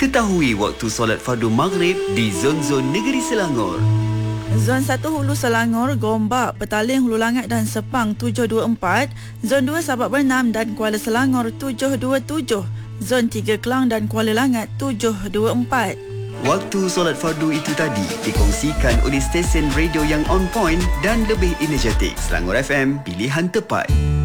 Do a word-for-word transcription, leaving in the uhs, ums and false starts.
Ketahui waktu solat fardu maghrib di zon-zon negeri Selangor. Zon satu Hulu Selangor, Gombak, Petaling, Hulu Langat dan Sepang tujuh dua empat. Zon dua Sabak Bernam dan Kuala Selangor tujuh dua tujuh. Zon tiga Kelang dan Kuala Langat tujuh dua empat. Waktu solat fardu itu tadi dikongsikan oleh stesen radio yang on point dan lebih energetik. Selangor F M, pilihan tepat.